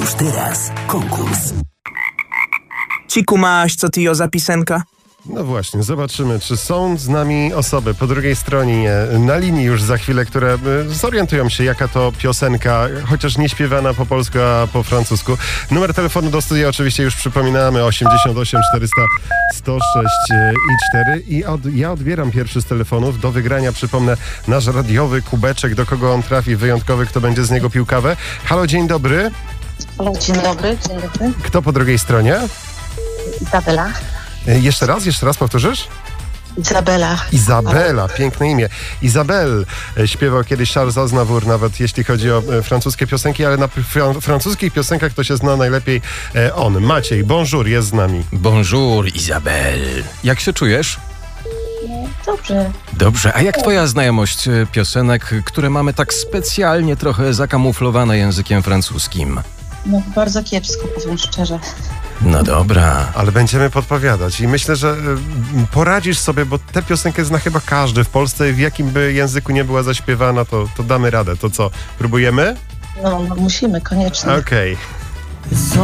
Już teraz konkurs. Ci kumaś, co ty za pisenka? No właśnie, zobaczymy, czy są z nami osoby po drugiej stronie, na linii już za chwilę, które zorientują się, jaka to piosenka, chociaż nie śpiewana po polsku, a po francusku. Numer telefonu do studia oczywiście już przypominamy, 88 400 106 i 4. Ja odbieram pierwszy z telefonów. Do wygrania, przypomnę, nasz radiowy kubeczek, do kogo on trafi, wyjątkowy, kto będzie z niego pił kawę. Halo, dzień dobry. Halo, dzień dobry. Kto po drugiej stronie? Izabela. Jeszcze raz powtórzysz? Izabela, piękne imię. Izabel śpiewał kiedyś Charles Aznavour, nawet jeśli chodzi o francuskie piosenki, ale na francuskich piosenkach to się zna najlepiej on. Maciej, bonjour, jest z nami. Bonjour, Izabel. Jak się czujesz? Dobrze. Dobrze, a jak twoja znajomość piosenek, które mamy tak specjalnie trochę zakamuflowane językiem francuskim? No bardzo kiepsko, powiem szczerze. No dobra. Ale będziemy podpowiadać i myślę, że poradzisz sobie, bo tę piosenkę zna chyba każdy w Polsce, w jakim by języku nie była zaśpiewana, to damy radę. To co, próbujemy? No musimy, koniecznie. Okej.